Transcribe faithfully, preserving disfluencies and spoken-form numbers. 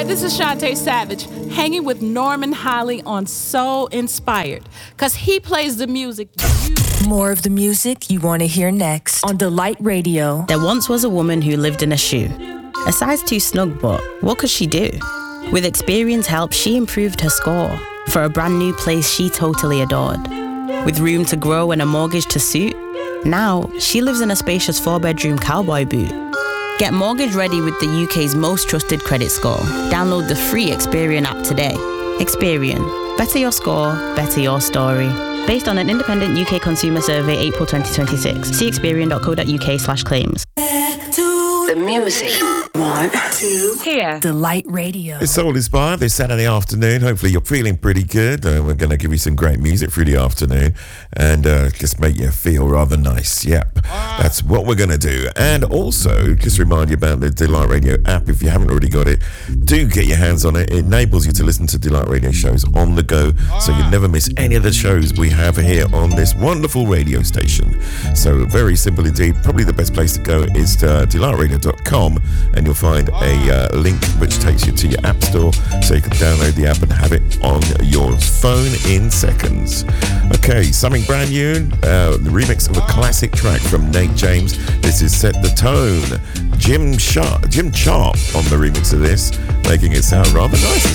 this is Shantae Savage, hanging with Norman Holly on Soul Inspired, because he plays the music you... More of the music you want to hear next on Delight Radio. There once was a woman who lived in a shoe. A size too snug, but what could she do? With Experian's help, she improved her score for a brand new place she totally adored. With room to grow and a mortgage to suit, now she lives in a spacious four-bedroom cowboy boot. Get mortgage ready with the U K's most trusted credit score. Download the free Experian app today. Experian. Better your score, better your story. Based on an independent U K consumer survey, April twenty twenty-six. See experian.co.uk slash claims. The music. One, two, here. Delight Radio. It's Soul Inspired this Saturday afternoon. Hopefully you're feeling pretty good. Uh, we're going to give you some great music through the afternoon and uh, just make you feel rather nice. Yep, that's what we're going to do. And also, just remind you about the Delight Radio app. If you haven't already got it, do get your hands on it. It enables you to listen to Delight Radio shows on the go, so you never miss any of the shows we have here on this wonderful radio station. So very simple indeed. Probably the best place to go is to uh, delight radio dot com, and you'll find a uh, link which takes you to your app store, so you can download the app and have it on your phone in seconds. Okay, something brand new, uh, the remix of a classic track from Nate James. This is Set the Tone. Jim Sharp, Jim Sharp on the remix of this, making it sound rather nice.